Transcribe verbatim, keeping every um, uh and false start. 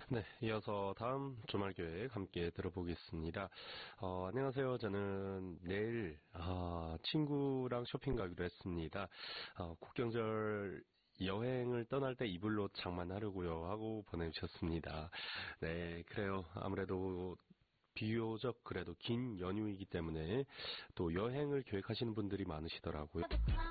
네, 이어서 다음 주말 계획 함께 들어보겠습니다. 어, 안녕하세요. 저는 내일 어, 친구랑 쇼핑 가기로 했습니다. 어, 국경절 여행을 떠날 때 이불 옷 장만하려고요 하고 보내주셨습니다. 네, 그래요. 아무래도 비교적 그래도 긴 연휴이기 때문에 또 여행을 계획하시는 분들이 많으시더라고요.